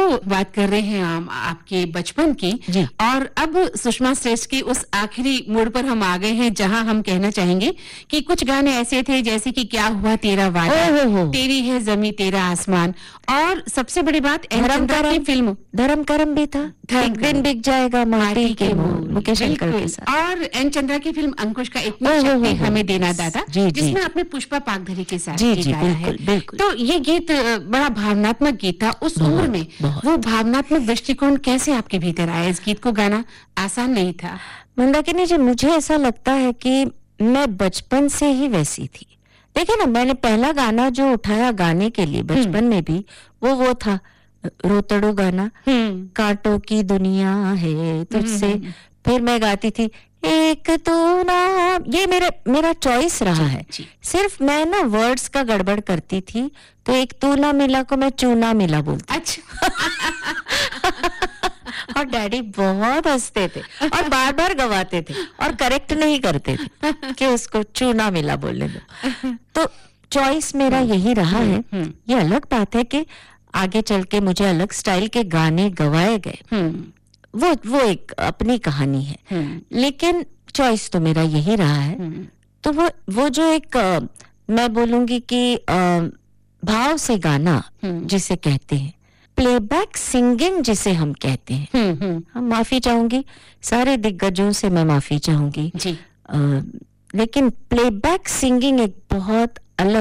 बात कर रहे हैं हम आपके बचपन की और अब सुषमा श्रेष्ठ की उस आखिरी मोड़ पर हम आ गए हैं जहां हम कहना चाहेंगे कि कुछ गाने ऐसे थे जैसे कि क्या हुआ तेरा वादा, तेरी है जमी तेरा आसमान, और सबसे बड़ी बात की फिल्म धर्म करम भी था, एक दिन बिक जाएगा माटी के मोल, मुकेश अंकल के साथ, और एन चंद्रा की फिल्म अंकुश का इतनी शक्ति हमें देना दादा, जिसमें आपने पुष्पा पागधरी के साथ गाया है। तो ये गीत बड़ा भावनात्मक गीत था उस उम्र में। वो भावनात्मक दृष्टिकोण कैसे आपके भीतर आया? इस गीत को गाना आसान नहीं था। मंदाकिनी जी, मुझे ऐसा लगता है कि मैं बचपन से ही वैसी थी। देखिए ना, मैंने पहला गाना जो उठाया गाने के लिए बचपन में भी वो था रोतड़ो गाना, कांटों की दुनिया है तुझसे। फिर मैं गाती थी एक तू ना, ये मेरा चॉइस रहा है। सिर्फ मैं ना वर्ड्स का गड़बड़ करती थी, तो एक तू ना मिला को मैं चूना मिला बोलती। अच्छा। और डैडी बहुत हंसते थे और बार बार गवाते थे और करेक्ट नहीं करते थे कि उसको चूना मिला बोलने दो। तो चॉइस मेरा यही रहा है। ये अलग बात है कि आगे चल के मुझे अलग स्टाइल के गाने गवाए गए, वो एक अपनी कहानी है, लेकिन चॉइस तो मेरा यही रहा है। तो वो जो एक मैं बोलूंगी कि भाव से गाना जिसे कहते हैं, प्लेबैक सिंगिंग जिसे हम कहते हैं, हम माफी चाहूंगी सारे दिग्गजों से, मैं माफी चाहूंगी जी। लेकिन प्लेबैक सिंगिंग एक बहुत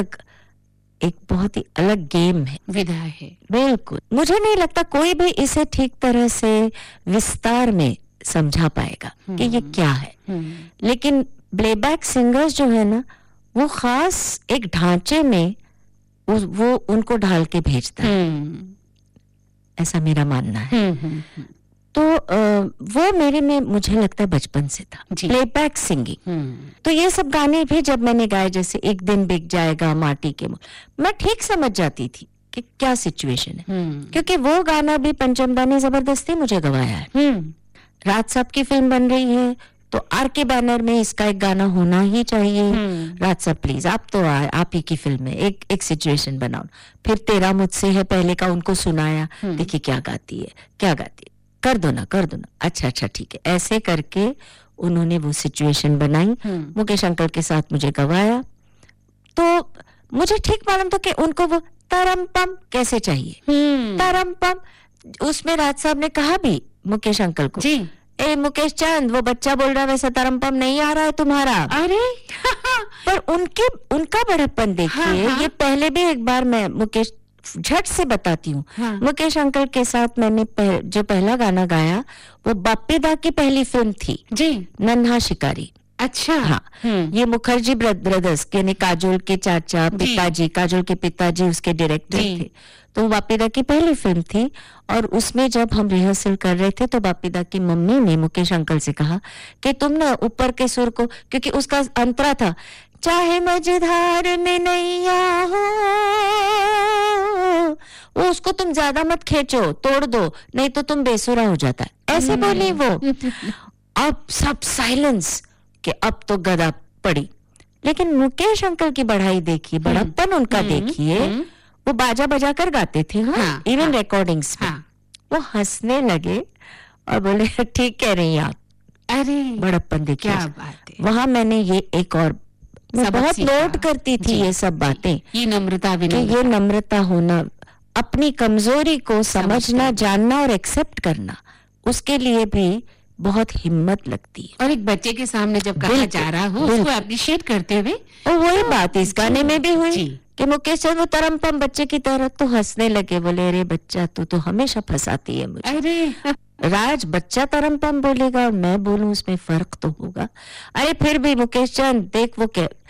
ही अलग गेम है, विधा है। बिल्कुल, मुझे नहीं लगता कोई भी इसे ठीक तरह से विस्तार में समझा पाएगा कि ये क्या है। लेकिन प्लेबैक सिंगर्स जो है ना, वो खास एक ढांचे में वो उनको ढाल के भेजता है, ऐसा मेरा मानना है। तो वो मेरे में मुझे लगता है बचपन से था प्लेबैक सिंगिंग। तो ये सब गाने भी जब मैंने गाए, जैसे एक दिन बिक जाएगा माटी के मोल, मैं ठीक समझ जाती थी कि क्या सिचुएशन है, क्योंकि वो गाना भी पंचमदा ने जबरदस्ती मुझे गवाया है। राज साहब की फिल्म बन रही है, तो आर के बैनर में इसका एक गाना होना ही चाहिए। राज साहब प्लीज, आप तो आप ही की फिल्म में एक सिचुएशन बनाओ। फिर तेरा मुझसे है पहले का उनको सुनाया, देखिए क्या गाती है, कर दो ना। अच्छा ठीक है, ऐसे करके उन्होंने वो सिचुएशन बनाई, मुकेश अंकल के साथ मुझे गवाया। तो मुझे ठीक मालूम था कि उनको वो तरम पम कैसे चाहिए, तरम पम। उसमें राज साहब ने कहा भी मुकेश अंकल को, ए मुकेश चंद, वो बच्चा बोल रहा है वैसा तरम पम नहीं आ रहा है तुम्हारा। अरे पर उनका बड़प्पन देखिए। ये पहले भी एक बार मैं मुकेश झट से बताती हूँ, मुकेश अंकल के साथ मैंने जो पहला गाना गाया वो बाप्पी दा की पहली फिल्म थी जी, नन्हा शिकारी। अच्छा। हाँ, ये मुखर्जी ब्रदर्स यानी काजोल के चाचा पिताजी, काजोल के पिताजी उसके डायरेक्टर थे। तो बाप्पी दा की पहली फिल्म थी, और उसमें जब हम रिहर्सल कर रहे थे तो बाप्पी दा की मम्मी ने मुकेश अंकल से कहा कि तुम ना ऊपर के सुर को, क्योंकि उसका अंतरा था, चाहे मझधार में नैया हो, उसको तुम ज्यादा मत खींचो, तोड़ दो, नहीं तो तुम बेसुरा हो जाता है, ऐसे बोली वो। अब सब साइलेंस कि अब तो गदा पड़ी। लेकिन मुकेश अंकल की बढ़ाई देखिए, बड़प्पन उनका देखिए, वो बाजा बजा कर गाते थे, इवन रिकॉर्डिंग्स में। वो हंसने लगे और बोले ठीक कह रही हैं आप। अरे बड़प्पन देखिए, क्या बात है। वहां मैंने ये एक और बहुत नोट करती थी ये सब बातें, ये नम्रता ये नम्रता होना, अपनी कमजोरी को समझना, जानना और एक्सेप्ट करना, उसके लिए भी बहुत हिम्मत लगती है। और एक बच्चे के सामने जब कहा जा रहा हो, उसको अप्रिशिएट करते हुए, और वही बात इस गाने में भी हुई कि मुकेश चंद वो तरमपम बच्चे की तरह तो हंसने लगे, बोले अरे बच्चा तू तो हमेशा फंसाती है मुझे। अरे राज बच्चा तरमपम बोलेगा और मैं बोलूं, उसमें फर्क तो होगा। अरे फिर भी मुकेश चंद देख, वो